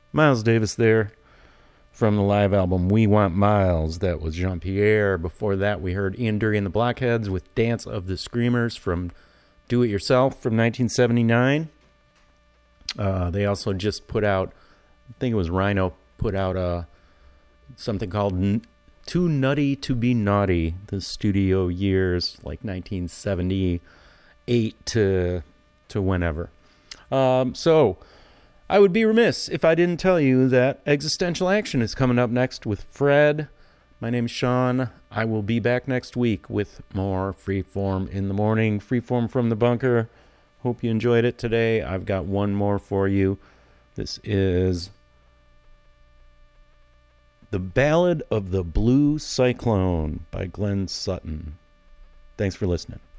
Miles Davis there from the live album We Want Miles. That was Jean-Pierre. Before that, we heard Ian Dury and the Blockheads with Dance of the Screamers from Do It Yourself from 1979. They also just put out, I think it was Rhino, put out something called Too Nutty to Be Naughty, the studio years, like 1978 to whenever. So I would be remiss if I didn't tell you that Existential Action is coming up next with Fred. My name's Sean. I will be back next week with more Freeform in the Morning, Freeform from the Bunker. Hope you enjoyed it today. I've got one more for you. This is The Ballad of the Blue Cyclone by Glenn Sutton. Thanks for listening.